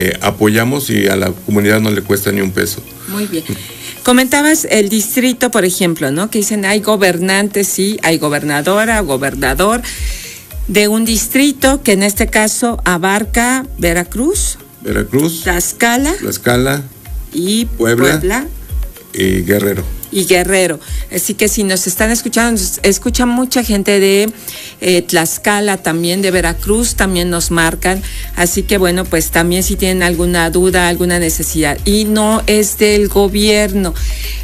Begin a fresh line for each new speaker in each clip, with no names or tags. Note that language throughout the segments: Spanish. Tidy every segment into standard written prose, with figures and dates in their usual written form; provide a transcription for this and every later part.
apoyamos y a la comunidad no le cuesta ni un peso.
Muy bien. Comentabas el distrito, por ejemplo, ¿no? Que dicen hay gobernantes, sí, hay gobernadora, gobernador de un distrito que en este caso abarca Veracruz, Tlaxcala
y Puebla y Guerrero.
Así que si nos están escuchando, nos escucha mucha gente de Tlaxcala, también de Veracruz, también nos marcan. Así que bueno, pues también si tienen alguna duda, alguna necesidad. Y no es del gobierno.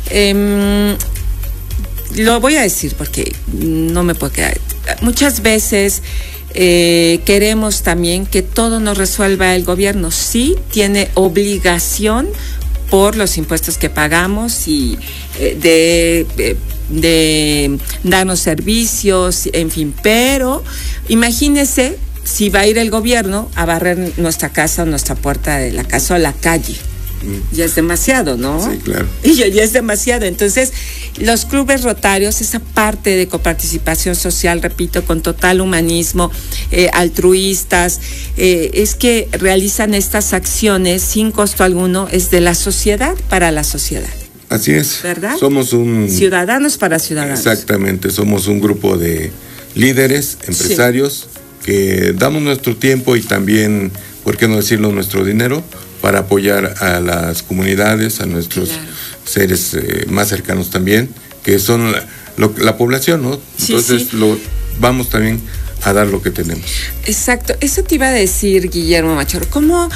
Lo voy a decir porque no me puedo quedar. Muchas veces queremos también que todo nos resuelva el gobierno. Sí, tiene obligación por los impuestos que pagamos y de darnos servicios, en fin, pero imagínese si va a ir el gobierno a barrer nuestra casa o nuestra puerta de la casa o la calle. Ya es demasiado, ¿no?
Sí, claro.
Y ya es demasiado. Entonces, los clubes rotarios, esa parte de coparticipación social, repito, con total humanismo, altruistas, es que realizan estas acciones sin costo alguno, es de la sociedad para la sociedad.
Así es.
¿Verdad?
Somos
ciudadanos para ciudadanos.
Exactamente, somos un grupo de líderes, empresarios, que damos nuestro tiempo y también, ¿por qué no decirlo?, nuestro dinero para apoyar a las comunidades, a nuestros seres más cercanos también, que son la población, ¿no? Entonces vamos también a dar lo que tenemos.
Exacto, eso te iba a decir, Guillermo Machorro, ¿cómo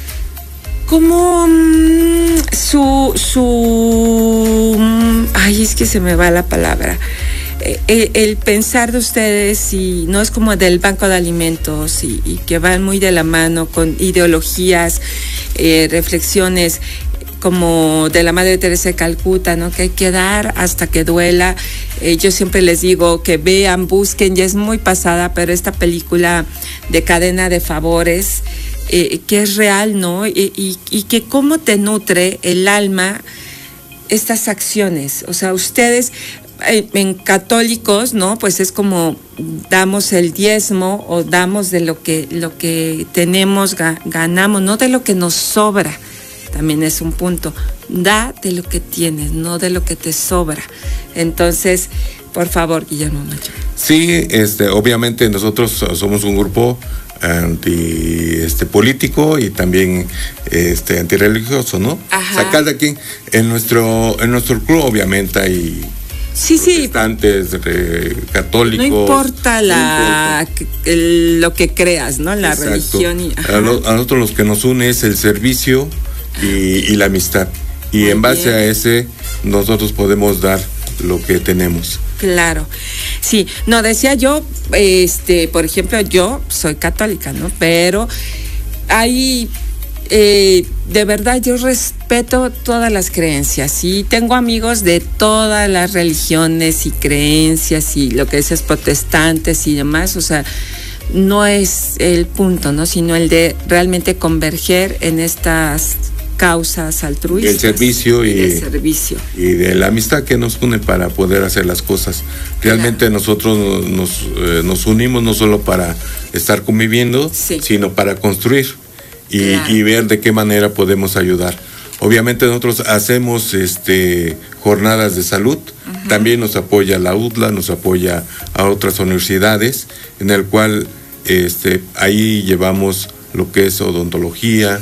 ay, es que se me va la palabra. El pensar de ustedes, y no es como del Banco de Alimentos y que van muy de la mano con ideologías, reflexiones como de la Madre Teresa de Calcuta, ¿no? Que hay que dar hasta que duela. Yo siempre les digo que vean, busquen, ya es muy pasada, pero esta película de Cadena de Favores, que es real, ¿no? Y que cómo te nutre el alma estas acciones. O sea, ustedes en católicos, ¿no? Pues es como damos el diezmo o damos de lo que tenemos, ganamos, no de lo que nos sobra. También es un punto. Da de lo que tienes, no de lo que te sobra. Entonces, por favor, Guillermo Macho.
Sí, obviamente nosotros somos un grupo político y también antirreligioso, ¿no?
Ajá.
O sea, cada quien en nuestro club obviamente hay protestantes, católicos.
No importa lo que creas, ¿no? La religión.
A nosotros los que nos une es el servicio y la amistad. Y muy en base a ese, nosotros podemos dar lo que tenemos.
Claro. Sí, no, decía yo, por ejemplo, yo soy católica, ¿no? Pero hay... de verdad yo respeto todas las creencias y tengo amigos de todas las religiones y creencias y lo que es protestantes y demás, o sea, no es el punto, ¿no? Sino el de realmente converger en estas causas altruistas.
El servicio y de la amistad que nos une para poder hacer las cosas. Realmente nosotros nos unimos no solo para estar conviviendo, sino para construir. Y ver de qué manera podemos ayudar. Obviamente nosotros hacemos jornadas de salud, también nos apoya la UDLA, nos apoya a otras universidades, en el cual ahí llevamos lo que es odontología,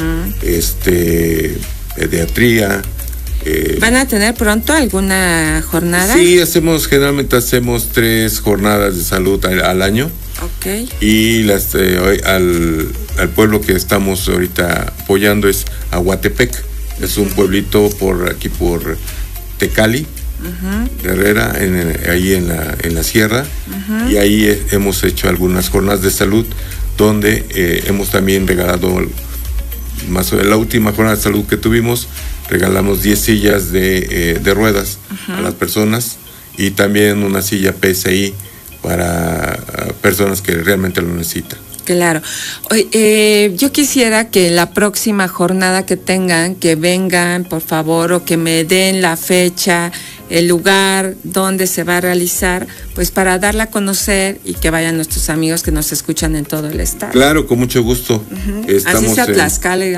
pediatría.
¿Van a tener pronto alguna jornada?
Sí, generalmente hacemos 3 jornadas de salud al año.
Okay.
Y al pueblo que estamos ahorita apoyando es Aguatepec. Es un pueblito por Tecali, Herrera, ahí en la sierra. Y ahí hemos hecho algunas jornadas de salud donde hemos también regalado, la última jornada de salud que tuvimos, regalamos 10 sillas de ruedas a las personas y también una silla PSI para personas que realmente lo necesitan.
Claro. Yo quisiera que la próxima jornada que tengan, que vengan, por favor, o que me den la fecha, el lugar donde se va a realizar, pues para darla a conocer y que vayan nuestros amigos que nos escuchan en todo el estado.
Claro, con mucho gusto.
Así sea Tlaxcala.